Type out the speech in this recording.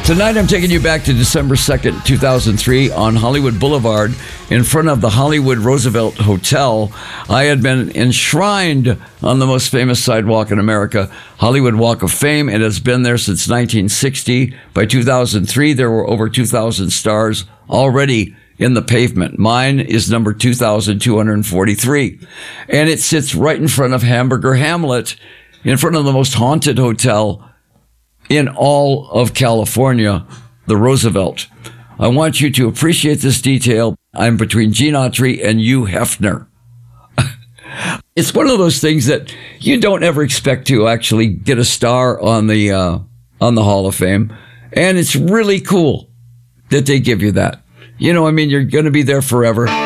Tonight, I'm taking you back to December 2nd, 2003 on Hollywood Boulevard in front of the Hollywood Roosevelt Hotel. I had been enshrined on the most famous sidewalk in America, Hollywood Walk of Fame. It has been there since 1960. By 2003, there were over 2,000 stars already in the pavement. Mine is number 2,243. And it sits right in front of Hamburger Hamlet, in front of the most haunted hotel in all of California, the Roosevelt. I want you to appreciate this detail. I'm between Gene Autry and Hugh Hefner. It's one of those things that you don't ever expect to actually get a star on the Hall of Fame. And it's really cool that they give you that. You know, I mean, you're going to be there forever.